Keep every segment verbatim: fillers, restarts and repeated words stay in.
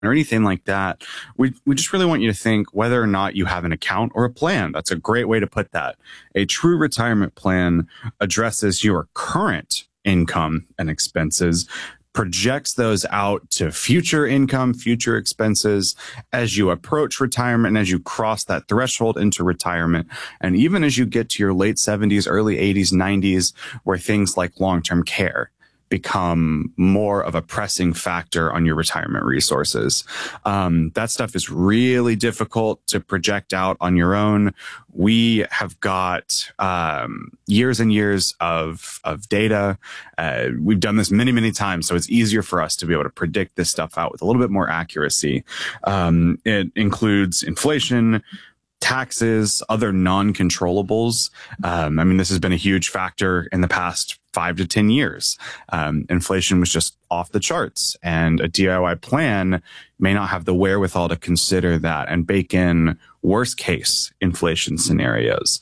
or anything like that, we we just really want you to think whether or not you have an account or a plan. That's a great way to put that. A true retirement plan addresses your current income and expenses, projects those out to future income, future expenses as you approach retirement and as you cross that threshold into retirement. And even as you get to your late seventies, early eighties, nineties, where things like long-term care become more of a pressing factor on your retirement resources. Um, that stuff is really difficult to project out on your own. We have got um, years and years of of data. Uh, we've done this many, many times, so it's easier for us to be able to predict this stuff out with a little bit more accuracy. Um, it includes inflation, taxes, other non-controllables. Um, I mean, this has been a huge factor in the past five to ten years. Um, inflation was just off the charts, and a D I Y plan may not have the wherewithal to consider that and bake in worst case inflation scenarios.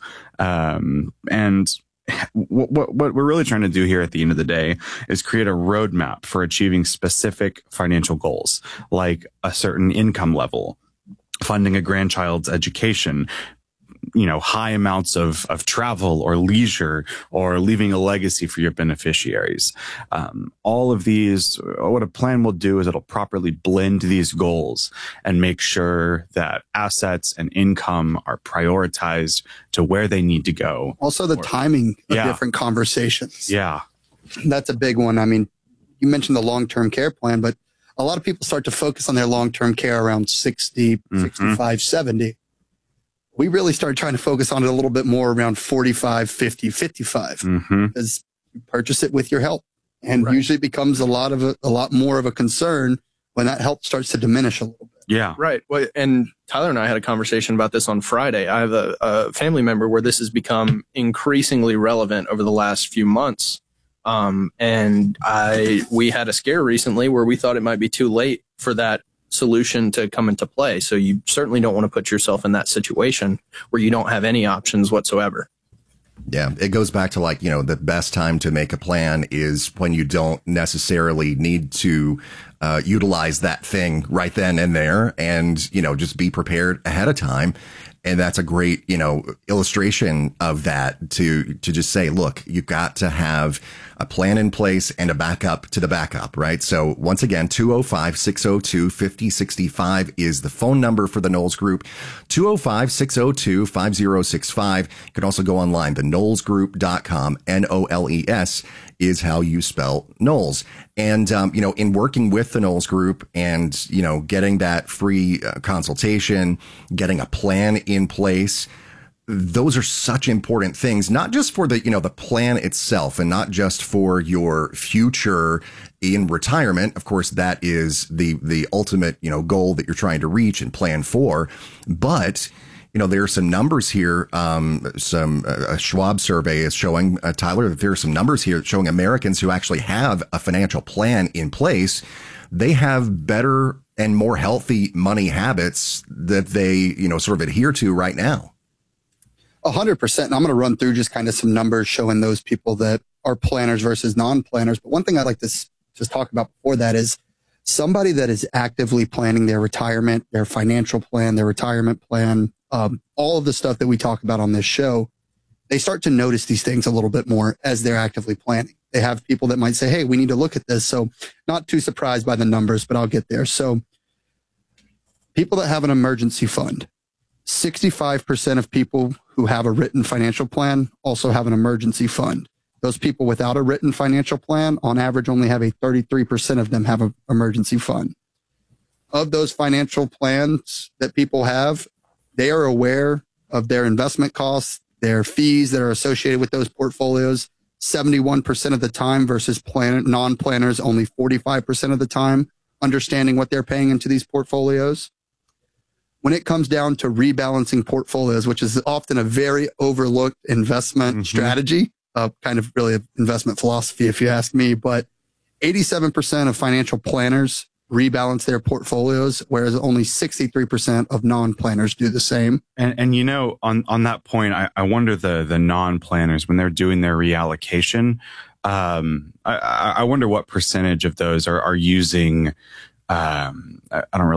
Um, and what, what, what we're really trying to do here at the end of the day is create a roadmap for achieving specific financial goals, like a certain income level, funding a grandchild's education, you know, high amounts of, of travel or leisure, or leaving a legacy for your beneficiaries. Um, all of these, what a plan will do is it'll properly blend these goals and make sure that assets and income are prioritized to where they need to go. Also the or, timing of yeah. different conversations. Yeah. That's a big one. I mean, you mentioned the long-term care plan, but a lot of people start to focus on their long-term care around sixty, mm-hmm. sixty-five, seventy. We really started trying to focus on it a little bit more around forty-five, fifty, fifty-five, mm-hmm. because you purchase it with your help, and right. usually becomes a lot of a, a lot more of a concern when that help starts to diminish a little bit. Yeah. Right. Well, and Tyler and I had a conversation about this on Friday. I have a, a family member where this has become increasingly relevant over the last few months. Um, and I, we had a scare recently where we thought it might be too late for that solution to come into play. So you certainly don't want to put yourself in that situation where you don't have any options whatsoever. Yeah, it goes back to, like, you know, the best time to make a plan is when you don't necessarily need to uh, utilize that thing right then and there, and, you know, just be prepared ahead of time. And that's a great, you know, illustration of that, to to just say, look, you've got to have a plan in place and a backup to the backup, right? So once again, two oh five, six oh two, five oh six five is the phone number for the Knowles Group, two oh five, six oh two, five oh six five. You can also go online, the knowles group dot com, N O L E S is how you spell Knowles. And, um, you know, in working with the Knowles Group and, you know, getting that free uh, consultation, getting a plan in place, those are such important things, not just for the, you know, the plan itself and not just for your future in retirement. Of course, that is the, the ultimate, you know, goal that you're trying to reach and plan for. But, you know, there are some numbers here. Um, some uh, a Schwab survey is showing, uh, Tyler, that there are some numbers here showing Americans who actually have a financial plan in place, they have better and more healthy money habits that they, you know, sort of adhere to right now. A hundred percent. And I'm going to run through just kind of some numbers showing those people that are planners versus non-planners. But one thing I'd like to s- just talk about before that is somebody that is actively planning their retirement, their financial plan, their retirement plan, um, all of the stuff that we talk about on this show, they start to notice these things a little bit more as they're actively planning. They have people that might say, hey, we need to look at this. So not too surprised by the numbers, but I'll get there. So people that have an emergency fund, sixty-five percent of people who have a written financial plan also have an emergency fund. Those people without a written financial plan, on average, only have a thirty-three percent of them have an emergency fund. Of those financial plans that people have, they are aware of their investment costs, their fees that are associated with those portfolios, seventy-one percent of the time versus plan- non-planners, only forty-five percent of the time, understanding what they're paying into these portfolios. When it comes down to rebalancing portfolios, which is often a very overlooked investment mm-hmm. strategy, uh, kind of really an investment philosophy, if you ask me, but eighty-seven percent of financial planners rebalance their portfolios, whereas only sixty-three percent of non-planners do the same. And, and you know, on, on that point, I, I wonder the, the non-planners, when they're doing their reallocation, um, I, I wonder what percentage of those are, are using um, I, I don't really